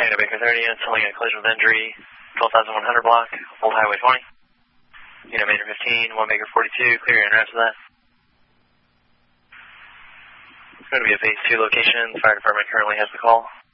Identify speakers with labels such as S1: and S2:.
S1: Dana Baker 30, selling a collision with injury, 12,100 block, Old Highway 20. Unit Major 15, 1 Baker 42, clear your rest of that. It's going to be a phase 2 location. The fire department currently has the call.